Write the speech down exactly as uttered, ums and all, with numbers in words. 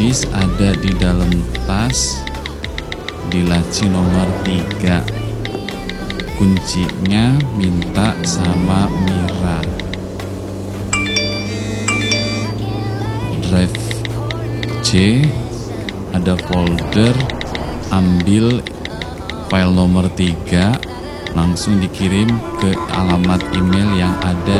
disk ada di dalam tas di laci nomor tiga. Kuncinya minta sama Mira. Drive C ada folder, ambil file nomor tiga, langsung dikirim ke alamat email yang ada